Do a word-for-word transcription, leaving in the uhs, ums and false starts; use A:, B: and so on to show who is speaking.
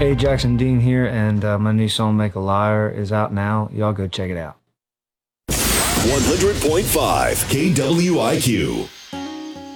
A: Hey, Jackson Dean here, and uh, my new song "Make a Liar" is out now. Y'all go check it out.
B: one hundred point five K W I Q.